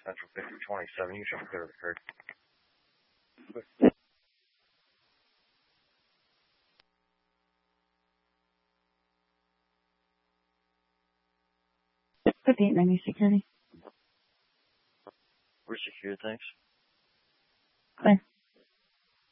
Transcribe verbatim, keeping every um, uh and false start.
Central fifty twenty-seven. You should clear the card. fifty-eight ninety security. We're secure, thanks. Clear.